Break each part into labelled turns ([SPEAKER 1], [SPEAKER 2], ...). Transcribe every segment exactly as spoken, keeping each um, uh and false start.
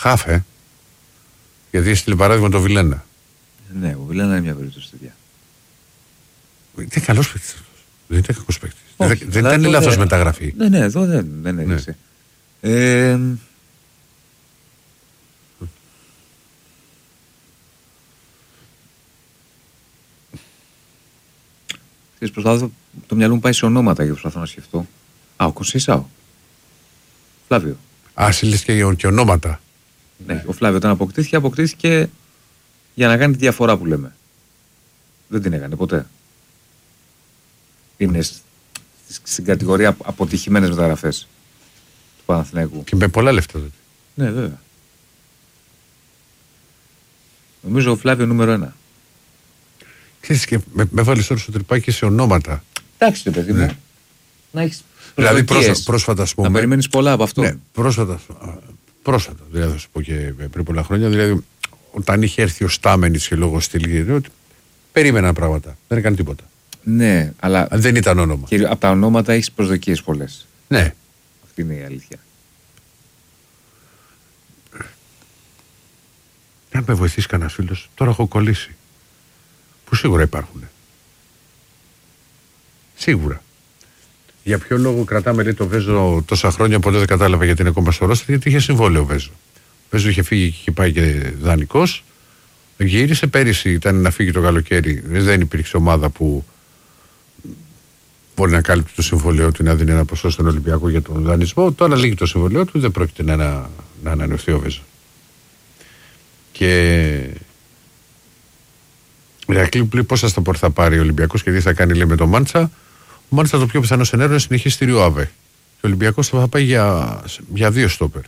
[SPEAKER 1] Χαφ, ε. Γιατί έστειλε παράδειγμα το Βιλένα.
[SPEAKER 2] Ναι, ο Βιλένα είναι μια περίπτωση τέτοια.
[SPEAKER 1] Είναι καλός παίκτης αυτός. Δεν ήταν κακός παίκτης. Δεν, δεν ήταν λάθος μεταγραφή.
[SPEAKER 2] Ναι, ναι, εδώ δεν, δεν έδειξε. Ναι. Ε, Προσπαθώ, το μυαλό μου πάει σε ονόματα και προσπαθώ να σκεφτώ. Α, ο Κονσέισαο. Φλάβιο.
[SPEAKER 1] Α, σύλλες και, και ονόματα.
[SPEAKER 2] Ναι, ο Φλάβιο όταν αποκτήθηκε, αποκτήθηκε για να κάνει τη διαφορά που λέμε. Δεν την έκανε ποτέ. Είναι στην κατηγορία αποτυχημένες μεταγραφές του Παναθηναϊκού.
[SPEAKER 1] Και με πολλά λεφτά τότε.
[SPEAKER 2] Ναι, βέβαια. Νομίζω ο Φλάβιο νούμερο ένα.
[SPEAKER 1] Ξέρεις, και με, με βάλεις τώρα στο τρυπάκι σε ονόματα.
[SPEAKER 2] Εντάξει, το παιδί μου. Ναι. Να έχεις
[SPEAKER 1] δηλαδή πρόσφατα, πρόσφατα ας πούμε,
[SPEAKER 2] να περιμένεις πολλά από αυτό.
[SPEAKER 1] Ναι, πρόσφατα, πρόσφατα, δηλαδή θα σου πω και πριν πολλά χρόνια, δηλαδή όταν είχε έρθει ο Στάμενης και λόγω στυλ, ότι περίμεναν πράγματα, δεν έκανε τίποτα.
[SPEAKER 2] Ναι, αλλά
[SPEAKER 1] δεν ήταν όνομα.
[SPEAKER 2] Και από τα ονόματα έχεις προσδοκίες πολλές.
[SPEAKER 1] Ναι.
[SPEAKER 2] Αυτή είναι η αλήθεια.
[SPEAKER 1] Αν με βοηθήσει κανένας φίλος, τώρα έχω κολλήσει. Που σίγουρα υπάρχουν. Σίγουρα. Για ποιο λόγο κρατάμε λέει το Βέζο τόσα χρόνια, ποτέ δεν κατάλαβα γιατί είναι ακόμα στο ρόστερ, γιατί είχε συμβόλαιο ο Βέζο. Ο Βέζο είχε φύγει και είχε πάει και δανεικός. Γύρισε πέρυσι, ήταν να φύγει το καλοκαίρι. Δεν υπήρξε ομάδα που μπορεί να κάλυψε το συμβόλαιο του, να δίνει ένα ποσό στον Ολυμπιακό για τον δανεισμό. Τώρα λύγει το συμβόλαιο του, δεν πρόκειται να, να, να ανανεωθεί ο Βέζο. Και Ηρακλή που λέει πόσα στα πόρτα θα πάρει ο Ολυμπιακός και τι θα κάνει λέει με το Μάντσα. Ο Μάντσα το πιο πιθανό σενάριο είναι να συνεχίσει στη Ριοάβε. Και ο Ολυμπιακός θα πάει για, για δύο στόπερ.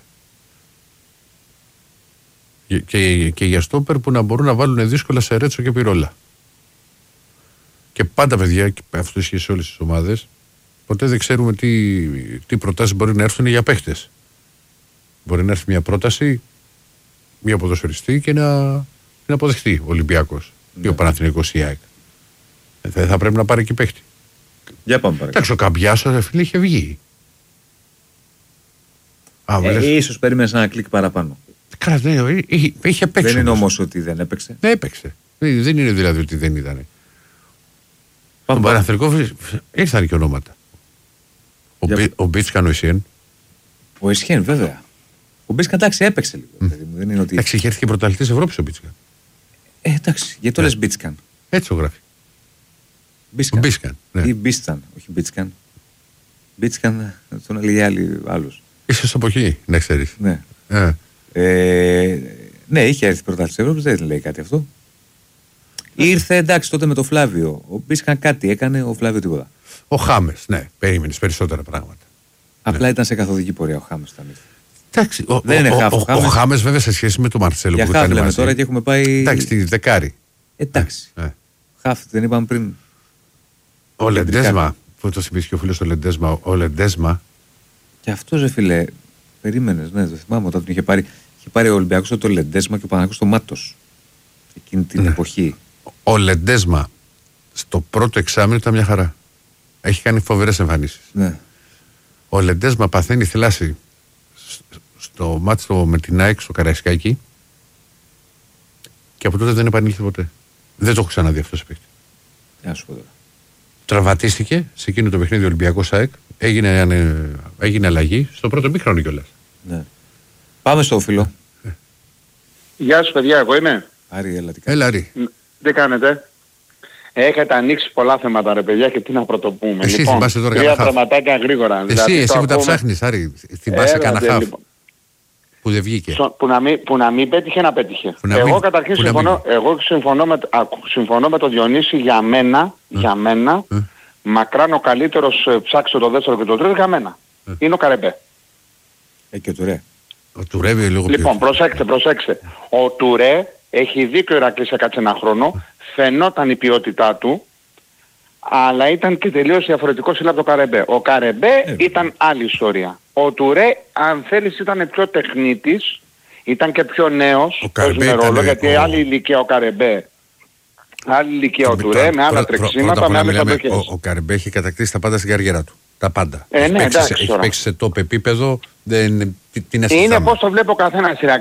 [SPEAKER 1] Και, και, και για στόπερ που να μπορούν να βάλουν δύσκολα σε Ρέτσο και Πυρόλα. Και πάντα παιδιά, και αυτό ισχύει σε όλες τις ομάδες, ποτέ δεν ξέρουμε τι, τι προτάσεις μπορεί να έρθουν για παίχτες. Μπορεί να έρθει μια πρόταση, μια ποδοσφαιριστή και να, να αποδεχτεί ο Ολυμπιακός. Ναι. Ή ο Παναθηναϊκός ή η ΑΕΚ. Θα, θα πρέπει να πάρει και παίχτη.
[SPEAKER 2] Για πάμε παρακάτω.
[SPEAKER 1] Εντάξει, ο Καμπιάσο, φίλε, είχε βγει.
[SPEAKER 2] Α, ε, λες... Ίσως περίμενες ένα κλικ παραπάνω.
[SPEAKER 1] Καλά, ναι, είχε, είχε παίξει.
[SPEAKER 2] Δεν είναι όμως ότι δεν έπαιξε.
[SPEAKER 1] Δεν έπαιξε. Δεν είναι δηλαδή ότι δεν ήταν. Τον Παναθηναϊκό ήρθαν και ονόματα. Ο, Για... ο Μπίτσκαν, ο Ισιέν.
[SPEAKER 2] Ο Ισιέν, βέβαια. Ο Μπίτσκαν, εντάξει, έπαιξε λίγο. Mm. Δηλαδή, δεν είναι ότι...
[SPEAKER 1] Εντάξει, είχε έρθει και πρωταθλητής Ευρώπης ο Μπίτσκαν.
[SPEAKER 2] Ε, εντάξει, γιατί το λες Μπίτσκαν.
[SPEAKER 1] Έτσι το γράφει.
[SPEAKER 2] Μπίτσκαν.
[SPEAKER 1] Μπίτσκαν, ναι.
[SPEAKER 2] Ή Μπίσταν, όχι Μπίτσκαν. Μπίτσκαν, τον έλεγε άλλοι άλλους.
[SPEAKER 1] Ίσως από εκεί, να ξέρεις.
[SPEAKER 2] Ναι.
[SPEAKER 1] Ε.
[SPEAKER 2] Ε, ναι, είχε έρθει πρωταθλητής Ευρώπης, δεν λέει κάτι αυτό. Ήρθε εντάξει τότε με το Φλάβιο. Ο Μπίσκαν κάτι έκανε, ο Φλάβιο τίποτα.
[SPEAKER 1] Ο Χάμες, ναι, περίμενες περισσότερα πράγματα.
[SPEAKER 2] Απλά ναι. Ήταν σε καθοδική πορεία ο Χάμες όταν ήρθε.
[SPEAKER 1] Εντάξει, ο,
[SPEAKER 2] δεν
[SPEAKER 1] ο,
[SPEAKER 2] είναι
[SPEAKER 1] ο,
[SPEAKER 2] χάφ,
[SPEAKER 1] ο, ο, ο Χάμες βέβαια σε σχέση με τον Μαρτσέλο
[SPEAKER 2] για
[SPEAKER 1] που
[SPEAKER 2] ήταν
[SPEAKER 1] μαζί.
[SPEAKER 2] Τώρα και έχουμε πάει.
[SPEAKER 1] Εντάξει, τη δεκάρη.
[SPEAKER 2] Εντάξει.
[SPEAKER 1] Ε, ε.
[SPEAKER 2] Χάφ, δεν είπαμε πριν.
[SPEAKER 1] Ο Λεντέσμα, που το θυμίζει και ο φίλος ο Λεντέσμα, ο Λεντέσμα.
[SPEAKER 2] Και αυτό ρε φίλε, περίμενες, ναι, το θυμάμαι όταν τον είχε πάρει. Είχε πάρει ο Ολυμπιακός το Λεντέσμα και ο Παναθηναϊκός το Μάτος. Εκείνη την ναι. εποχή.
[SPEAKER 1] Ο Λεντέσμα στο πρώτο εξάμηνο ήταν μια χαρά. Έχει κάνει φοβερές εμφανίσεις.
[SPEAKER 2] Ναι.
[SPEAKER 1] Ο Λεντέσμα παθαίνει θλάση στο μάτσο με την ΑΕΚ στο Καραϊσκάκι και από τότε δεν επανήλθε ποτέ. Δεν το έχω ξαναδεί αυτό σε παίκτη.
[SPEAKER 2] Γεια σου τώρα.
[SPEAKER 1] Τραυματίστηκε σε εκείνο το παιχνίδι Ολυμπιακός ΑΕΚ. Έγινε, έγινε αλλαγή στο πρώτο μήχρονο κιόλας.
[SPEAKER 2] Ναι. Πάμε στο φίλο.
[SPEAKER 1] Ε.
[SPEAKER 3] Γεια σου παιδιά, εγώ είμαι.
[SPEAKER 2] Άρη, έλα, τι
[SPEAKER 1] Έλα, Άρη.
[SPEAKER 3] Τι κάνετε? Έχετε ανοίξει πολλά θέματα ρε παιδιά και τι να πρωτοπούμε.
[SPEAKER 1] Εσύ
[SPEAKER 3] λοιπόν,
[SPEAKER 1] θυμάσαι τώρα
[SPEAKER 3] τρία πραγματάκια γρήγορα.
[SPEAKER 1] Εσύ,
[SPEAKER 3] δηλαδή,
[SPEAKER 1] εσύ που τα
[SPEAKER 3] ακούμε...
[SPEAKER 1] ψάχνεις, Άρη. Θυμάσαι κανένα χάφ
[SPEAKER 3] λοιπόν.
[SPEAKER 1] που δεν βγήκε.
[SPEAKER 3] Που να μην, που να μην πέτυχε να πέτυχε.
[SPEAKER 1] Να
[SPEAKER 3] εγώ
[SPEAKER 1] μην,
[SPEAKER 3] καταρχήν συμφωνώ, εγώ συμφωνώ, με, α, συμφωνώ με τον Διονύση για μένα, mm. για μένα, mm. μακράν ο καλύτερος ψάξε το δεύτερο και το τρίτο για μένα. Mm. Είναι ο Καρεμπέ.
[SPEAKER 2] Ε, και ο Τουρέ.
[SPEAKER 1] Ο Τουρέ λίγο
[SPEAKER 3] Λοιπόν, προσέξτε, προσέξτε. Ο Τουρέ έχει δίκιο ο Ηρακλής σε κάτσε ένα χρόνο, φαινόταν η ποιότητά του, αλλά ήταν και τελείως διαφορετικός από το Καρεμπέ. Ο Καρεμπέ ε, ήταν άλλη ιστορία. Ο Τουρέ, αν θέλεις, ήταν πιο τεχνίτης, ήταν και πιο νέος, παίζουμε ρόλο, γιατί ο... άλλη ηλικία ο Καρεμπέ, άλλη ηλικία ο Τουρέ, με άλλα τρεξίματα, με άλλες αντοχές.
[SPEAKER 1] Ο, ο Καρεμπέ έχει κατακτήσει τα πάντα στην καριέρα του. Τα πάντα.
[SPEAKER 3] Ε,
[SPEAKER 1] έχει,
[SPEAKER 3] ναι,
[SPEAKER 1] παίξει,
[SPEAKER 3] εντάξει,
[SPEAKER 1] έχει παίξει σε top επίπεδο. Δεν, τι, τι να
[SPEAKER 3] είναι πώς το βλέπω καθένας.